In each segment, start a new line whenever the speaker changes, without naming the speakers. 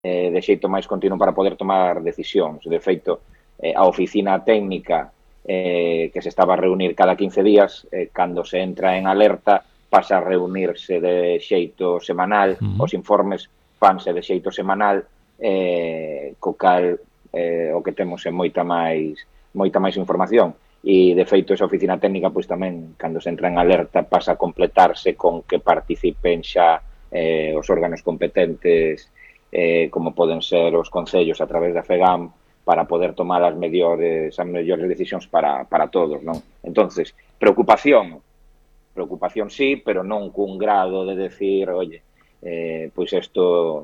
de xeito máis continuo para poder tomar decisións. De feito, a oficina técnica que se estaba a reunir cada 15 días, cando se entra en alerta, pasa a reunirse de xeito semanal, os informes fanse de xeito semanal, co cal o que temos é moita máis información. E, de feito, esa oficina técnica, pois tamén, cando se entra en alerta, pasa a completarse con que participen xa os órganos competentes, como poden ser os concellos a través da FEGAM, para poder tomar as mellores decisións para todos, non? Entonces, preocupación sí, pero non cun grado de decir, oye, pois isto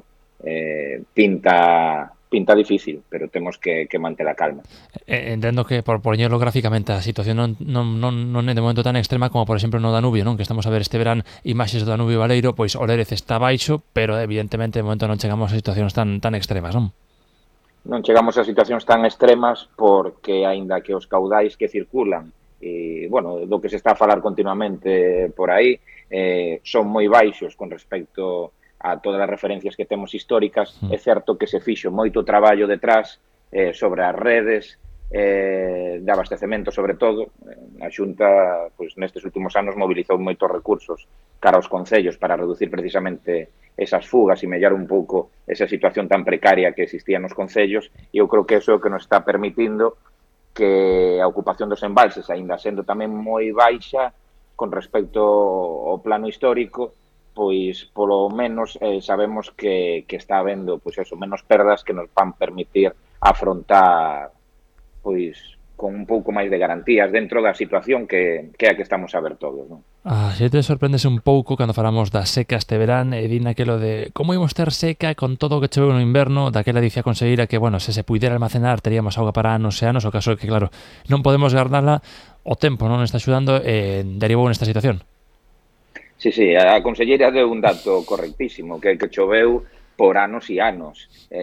pinta difícil, pero temos que manter a calma.
Entendo que, por poñerlo gráficamente, a situación non é de momento tan extrema como, por exemplo, no Danubio, non? Que estamos a ver este verán imaxes do Danubio Baleiro, pois o Lérez está baixo, pero evidentemente de momento non chegamos a situacións tan extremas, non?
Non chegamos a situacións tan extremas porque, aínda que os caudais que circulan, e, bueno, do que se está a falar continuamente por aí, son moi baixos con respecto a todas as referencias que temos históricas. É certo que se fixo moito traballo detrás sobre as redes de abastecemento, sobre todo. A Xunta, pois, nestes últimos anos mobilizou moitos recursos cara aos concellos para reducir precisamente esas fugas e mellar un pouco esa situación tan precaria que existía nos concellos, e eu creo que eso é o que nos está permitindo que a ocupación dos embalses, aínda sendo tamén moi baixa con respecto ao plano histórico, pois polo menos sabemos que está habendo, pois eso, menos perdas que nos van permitir afrontar, pois, con un pouco máis de garantías dentro da situación que é a que estamos a ver todos, non?
A xente sorprendese un pouco cando falamos da seca este verán e din aquilo de como ímos ter seca con todo o que choveu no inverno, daquela dicía a conselleira que, bueno, se puidera almacenar teríamos auga para anos e anos, o caso é que, claro, non podemos guardala, o tempo non está axudando e derivou nesta situación.
Sí, a conselleira deu un dato correctísimo, que choveu por anos e anos.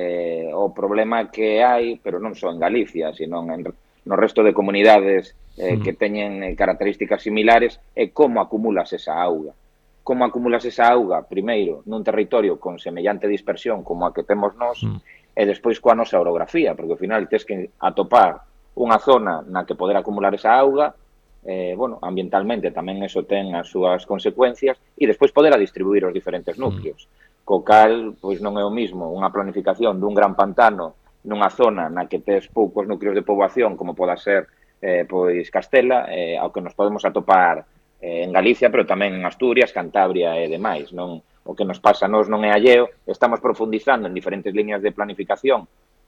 O problema que hai, pero non só en Galicia, sino no resto de comunidades que teñen características similares, é como acumulas esa auga. Como acumulas esa auga, primeiro, nun territorio con semellante dispersión como a que temos nós, e despois coa nosa orografía, porque ao final tes que atopar unha zona na que poder acumular esa auga, bueno, ambientalmente tamén eso ten as súas consecuencias, e despois poder a distribuir os diferentes núcleos. Co cal, pois non é o mismo unha planificación dun gran pantano nunha zona na que tes poucos núcleos de poboación, como poda ser pois Castela, ao que nos podemos atopar en Galicia, pero tamén en Asturias, Cantabria e demais. Non, o que nos pasa a nós non é alleo, estamos profundizando en diferentes líneas de planificación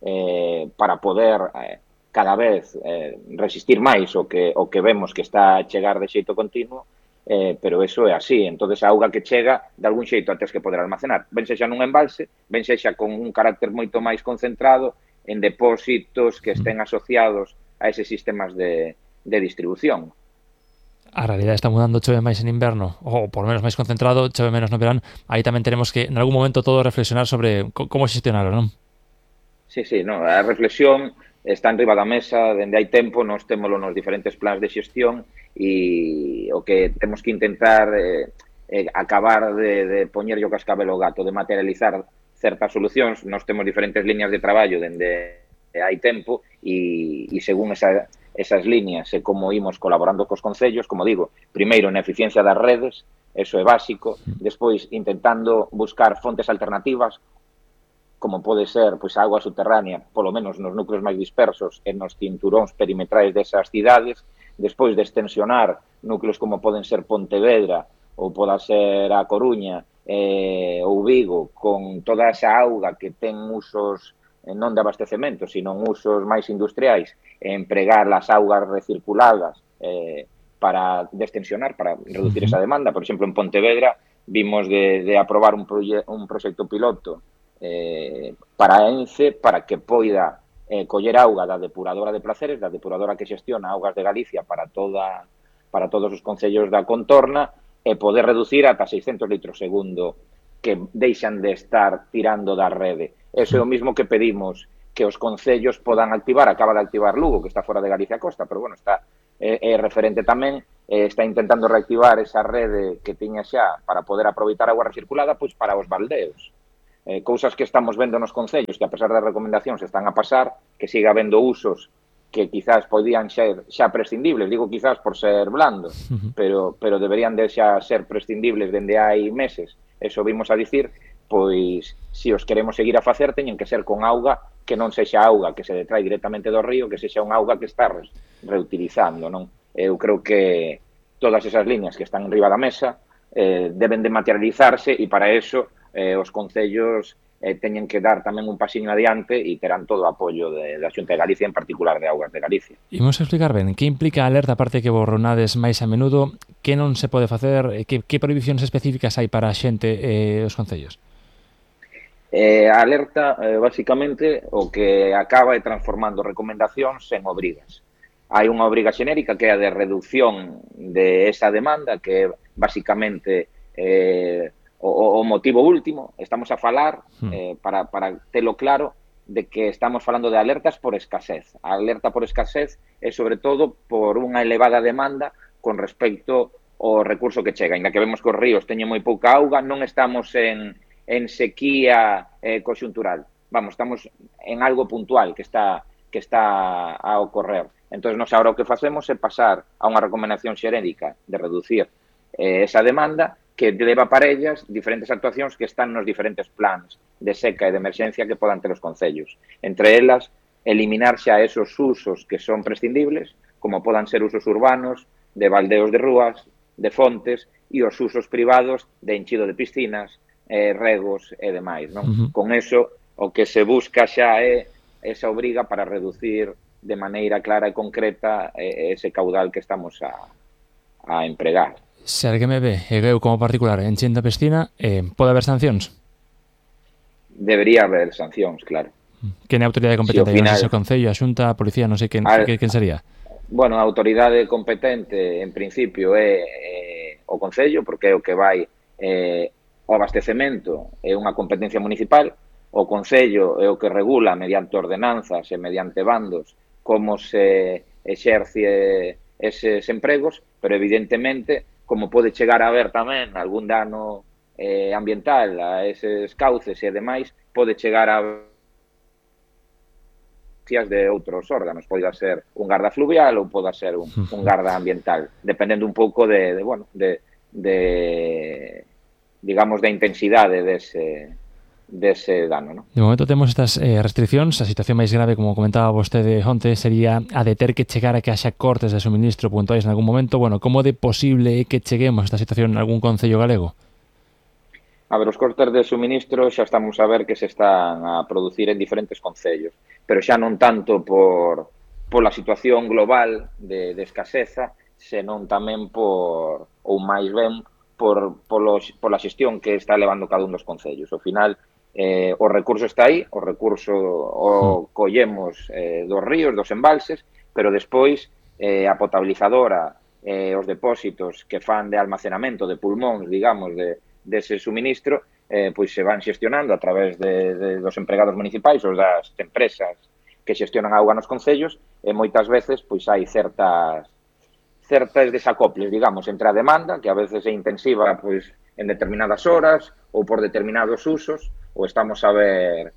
para poder cada vez resistir máis o que vemos que está a chegar de xeito continuo, pero eso é así. Entonces a auga que chega, de algún xeito a tes que poder almacenar. Ben sexa nun embalse, ben sexa con un carácter moito máis concentrado en depósitos que estén asociados a eses sistemas de distribución.
A realidade está mudando, chove máis en inverno, ou por menos máis concentrado, chove menos no verán. Aí tamén tenemos que, en algún momento, todo reflexionar sobre como xestionarlo, non?
Sí, no, a reflexión está en riba da mesa, dende hai tempo, nós témolo nos diferentes plans de xestión, e o que temos que intentar acabar de poñer o cascabel ao gato, de materializar certas solucións. Nós temos diferentes líneas de traballo dende hai tempo, e según esas líneas e como imos colaborando cos concellos, como digo, primeiro na eficiencia das redes, eso é básico, despois intentando buscar fontes alternativas, como pode ser pois, a auga subterránea, polo menos nos núcleos máis dispersos e nos cinturóns perimetrais desas cidades, despois de extensionar núcleos como poden ser Pontevedra ou poda ser a Coruña ou Vigo, con toda esa auga que ten usos non de abastecemento, sino usos máis industriais, empregar as augas recirculadas para destensionar, para reducir esa demanda. Por exemplo, en Pontevedra vimos de aprobar un proxecto piloto para a ENCE para que poida coller auga da depuradora de Placeres, da depuradora que xestiona augas de Galicia para todos os concellos da contorna, e poder reducir ata 600 litros segundo que deixan de estar tirando da rede. Eso é o mismo que pedimos que os concellos podan activar. Acaba de activar Lugo, que está fora de Galicia Costa, pero bueno, é referente tamén, está intentando reactivar esa rede que tiña xa para poder aproveitar a auga recirculada pois para os baldeos. cousas que estamos vendo nos concellos, que a pesar das recomendacións están a pasar, que siga habendo usos que quizás podían ser xa prescindibles, digo quizás por ser blando, pero deberían de xa ser prescindibles dende hai meses, eso vimos a dicir, pois se os queremos seguir a facer teñen que ser con auga que non sexa auga que se detrae directamente do río, que sexa unha auga que está reutilizando, non? Eu creo que todas esas liñas que están enriba da mesa deben de materializarse e para eso os concellos teñen que dar tamén un pasiño adiante e terán todo o apoio da Xunta de Galicia, en particular de Augas de Galicia.
Imos explicar ben que implica a alerta, aparte que borronades máis a menudo, que non se pode facer, que prohibicións específicas hai para a xente e os concellos?
A alerta, basicamente, o que acaba é transformando recomendacións en obrigas. Hai unha obriga xenérica que é a de reducción de esa demanda, que é basicamente o motivo último. Estamos a falar, para telo claro, de que estamos falando de alertas por escasez. A alerta por escasez é, sobre todo, por unha elevada demanda con respecto ao recurso que chega. Ainda que vemos que os ríos teñen moi pouca auga, non estamos en sequía conxuntural. Vamos, estamos en algo puntual que está a ocorrer. Entón, nos agora o que facemos é pasar a unha recomendación xenérica de reducir esa demanda que leva para ellas diferentes actuacións que están nos diferentes plans de seca e de emerxencia que podan ter os concellos. Entre elas, eliminar xa esos usos que son prescindibles, como podan ser usos urbanos, de baldeos de rúas, de fontes, e os usos privados de enchido de piscinas, regos e demais, non? Con eso, o que se busca xa é esa obriga para reducir de maneira clara e concreta ese caudal que estamos a empregar.
Se alguén me ve, e eu como particular, enchendo a piscina, pode haber sancións?
Debería haber sancións, claro.
Quen é a autoridade competente? Si, final, non sei se o Concello, a Xunta, a Policía, non sei quen sería.
Bueno, a autoridade competente, en principio, é o Concello, porque é o que vai o abastecemento é unha competencia municipal, o Concello é o que regula mediante ordenanzas e mediante bandos como se exerce eses empregos, pero evidentemente, como pode chegar a haber tamén algún dano ambiental a eses cauces e demais, pode chegar a de outros órganos, poida ser un garda fluvial ou poda ser un garda ambiental, dependendo un pouco de digamos, da intensidade dese dano, non?
De momento temos estas restriccións. A situación máis grave, como comentaba vostede onte, sería a de ter que chegar a que haxa cortes de suministro puntuais en algún momento. Bueno, como de posible é que cheguemos a esta situación en algún concello galego?
A ver, os cortes de suministro xa estamos a ver que se están a producir en diferentes concellos, pero xa non tanto pola situación global de escaseza, senón tamén ou máis ben, pola xestión que está levando cada un dos concellos. Ao final, o recurso está aí, o recurso o collemos dos ríos, dos embalses, pero despois a potabilizadora, os depósitos que fan de almacenamento de pulmóns, digamos, dese suministro, pois se van xestionando a través dos empregados municipais ou das empresas que xestionan a auga nos concellos, e moitas veces pois hai certas desacoples, digamos, entre a demanda, que a veces é intensiva pois en determinadas horas ou por determinados usos, ou estamos a ver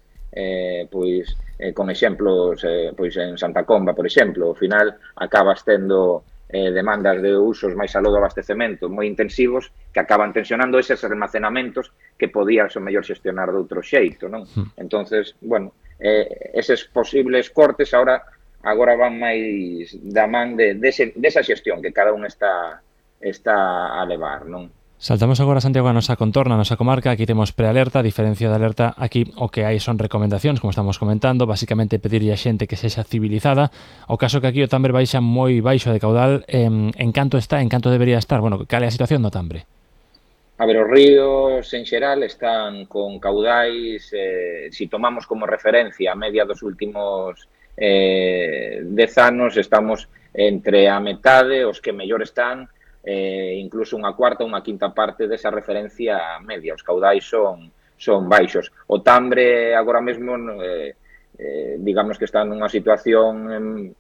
con exemplos pois en Santa Comba, por exemplo, ao final acabas tendo demandas de usos máis aló do abastecemento moi intensivos que acaban tensionando eses almacenamentos que podías o mellor xestionar de outro xeito, non? Entonces, bueno, eses posibles cortes agora van máis da man desa xestión que cada un está a levar, non?
Saltamos agora, Santiago, a nosa contorna, a nosa comarca. Aquí temos prealerta. A diferencia da alerta, aquí o que hai son recomendacións, como estamos comentando, basicamente pedirlle a xente que sexa civilizada. O caso que aquí o Tambre baixa moi baixo de caudal, en canto está, en canto debería estar? Bueno, cal é a situación do Tambre?
A ver, os ríos en xeral están con caudais, se tomamos como referencia a media dos últimos 10 anos, estamos entre a metade, os que mellor están, incluso unha cuarta ou unha quinta parte desa referencia media. Os caudais son baixos. O Tambre agora mesmo digamos que está nunha situación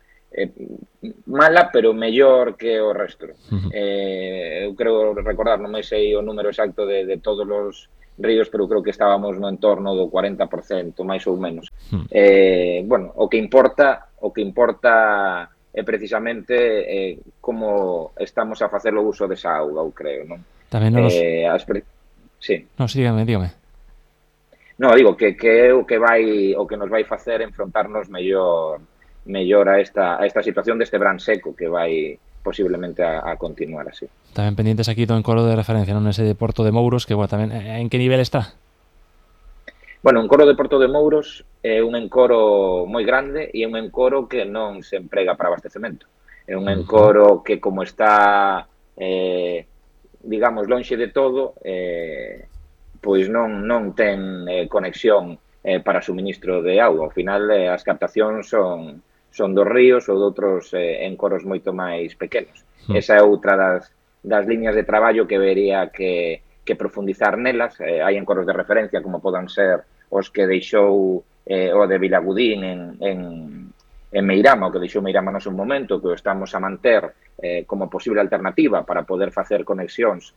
mala, pero mellor que o resto. Eu creo recordar, non me sei o número exacto de todos os ríos, pero creo que estábamos no entorno do 40%, máis ou menos. Bueno, o que importa é precisamente como estamos a facer o uso desa auga, eu creo, non?
Tamén nos...
Sí.
No, sí, dígame.
No, digo que é o que nos vai facer enfrontarnos mellor a esta situación deste verán seco que vai posiblemente a continuar así.
Tamén pendientes aquí do encoro de referencia, non ese de Porto de Mouros, que, bueno, tamén, en que nivel está?
Bueno, o encoro de Porto de Mouros é un encoro moi grande e é un encoro que non se emprega para abastecemento. É un encoro que, como está, digamos, lonxe de todo, pois non ten conexión para suministro de auga. Ao final, as captacións son dos ríos ou de outros encoros moito máis pequenos. Esa é outra das liñas de traballo que vería que profundizar nelas. Hai encoros de referencia como podan ser os que deixou o de Vilagudín en Meirama, o que deixou Meirama no seu momento, que o estamos a manter como posible alternativa para poder facer conexións,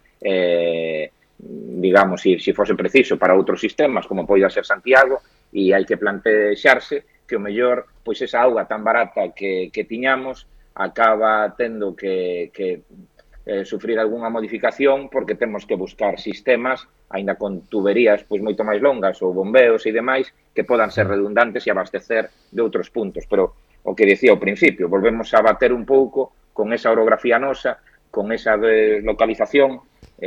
digamos, se fose preciso para outros sistemas, como poida ser Santiago, e hai que plantexarse que o mellor, pois esa auga tan barata que tiñamos acaba tendo que sufrir algunha modificación porque temos que buscar sistemas, aínda con tuberías pois moito máis longas ou bombeos e demais, que podan ser redundantes e abastecer de outros puntos. Pero o que dicía ao principio, volvemos a bater un pouco con esa orografía nosa, con esa deslocalización.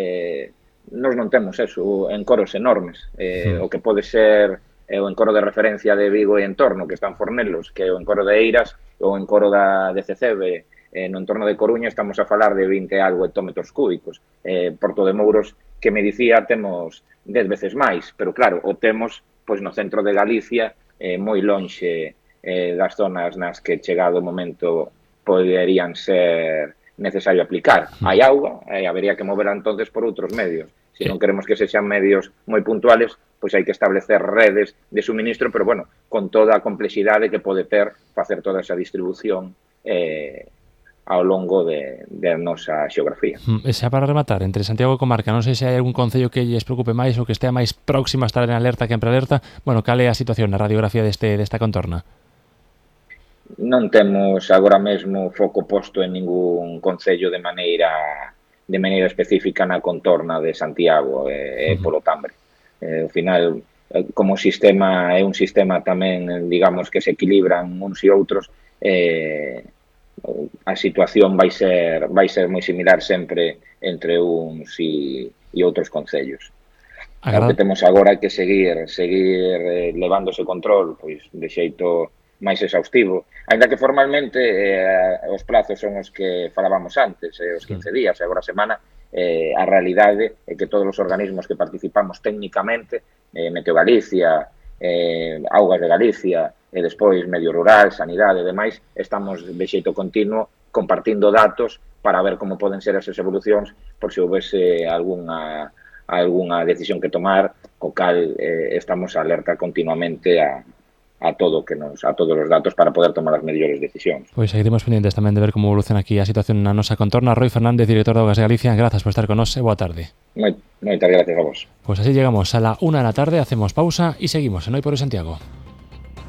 Nós non temos eso, encoros enormes. O que pode ser o encoro de referencia de Vigo e entorno, que está en Fornelos, que é o encoro de Eiras, ou o encoro de Cecebe, no entorno de Coruña, estamos a falar de 20 e algo hectómetros cúbicos. Porto de Mouros, que me dicía, temos 10 veces máis, pero claro, o temos pois no centro de Galicia, moi lonxe das zonas nas que chegado o momento poderían ser necesario aplicar. Hai auga, habería que moverla entonces por outros medios. Se non queremos que sexan medios moi puntuales, pois hai que establecer redes de suministro, pero bueno, con toda a complexidade que pode ter facer toda esa distribución ao longo da nosa xeografía.
E xa para rematar, entre Santiago e Comarca, non sei se hai algún concello que lles preocupe máis ou que estea máis próximo a estar en alerta que en prealerta. Bueno, cal é a situación na radiografía desta contorna?
Non temos agora mesmo foco posto en ningún concello de maneira específica na contorna de Santiago e polo Tambre. Ao final, como sistema, é un sistema tamén, digamos, que se equilibran uns e outros, a situación vai ser moi similar sempre entre uns e outros concellos. O que temos agora é que seguir levándose control pois de xeito máis exhaustivo, aínda que formalmente os plazos son os que falábamos antes, os 15 días, agora a semana. A realidade é que todos os organismos que participamos técnicamente, Meteo Galicia, Augas de Galicia, e despois Medio Rural, Sanidade e demais, estamos de xeito continuo compartindo datos para ver como poden ser esas evolucións por se houvese algunha decisión que tomar, co cal estamos alerta continuamente a todos os datos para poder tomar as mellores decisións.
Pois seguiremos pendientes tamén de ver como evoluciona aquí a situación na nosa contorna. Roi Fernández, director de Augas de Galicia, grazas por estar con nos e boa tarde.
Moitas gracias a vos.
Pues así llegamos a la 1 de la tarde, hacemos pausa y seguimos en Hoy por Hoy Santiago.